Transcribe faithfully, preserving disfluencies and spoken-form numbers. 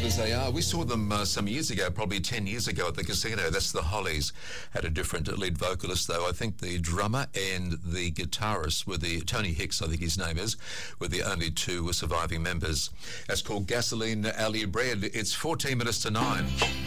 as they are. We saw them uh, some years ago, probably ten years ago at the casino. That's the Hollies. Had a different lead vocalist, though. I think the drummer and the guitarist were the, Tony Hicks, I think his name is, were the only two surviving members. That's called Gasoline Alley Bread. It's fourteen minutes to nine.